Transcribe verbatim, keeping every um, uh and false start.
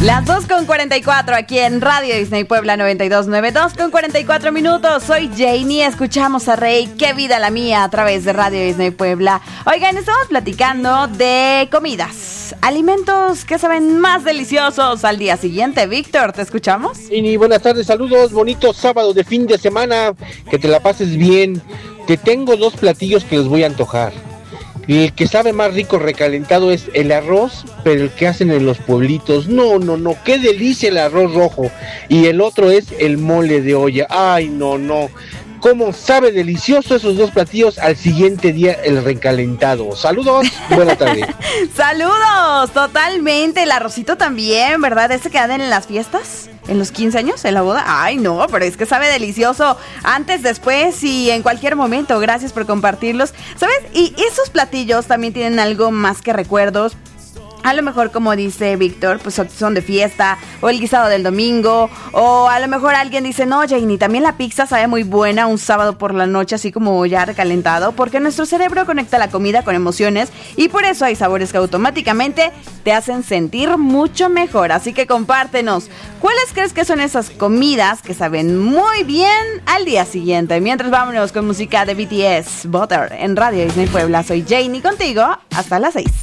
Las dos con cuarenta y cuatro aquí en Radio Disney Puebla noventa y dos punto nueve, dos con cuarenta y cuatro minutos. Soy Janie, escuchamos a Rey, qué vida la mía, a través de Radio Disney Puebla. Oigan, estamos platicando de comidas, alimentos que saben más deliciosos al día siguiente. Víctor, ¿te escuchamos? Y buenas tardes, saludos, bonito sábado de fin de semana, que te la pases bien. Te tengo dos platillos que les voy a antojar. El que sabe más rico recalentado es el arroz, pero el que hacen en los pueblitos, no, no, no, qué delicia el arroz rojo. Y el otro es el mole de olla, ay, no, no, cómo sabe delicioso esos dos platillos al siguiente día el recalentado. Saludos, buena tarde. Saludos, totalmente, el arrocito también, ¿verdad? ¿Ese que dan en las fiestas? ¿En los quince años? ¿En la boda? Ay, no, pero es que sabe delicioso antes, después y en cualquier momento. Gracias por compartirlos. ¿Sabes? Y esos platillos también tienen algo más que recuerdos. A lo mejor, como dice Víctor, pues son de fiesta, o el guisado del domingo, o a lo mejor alguien dice, no, Janie, también la pizza sabe muy buena un sábado por la noche, así como ya recalentado, porque nuestro cerebro conecta la comida con emociones, y por eso hay sabores que automáticamente te hacen sentir mucho mejor. Así que compártenos, ¿cuáles crees que son esas comidas que saben muy bien al día siguiente? Mientras, vámonos con música de B T S, Butter, en Radio Disney Puebla. Soy Janie contigo, hasta las seis.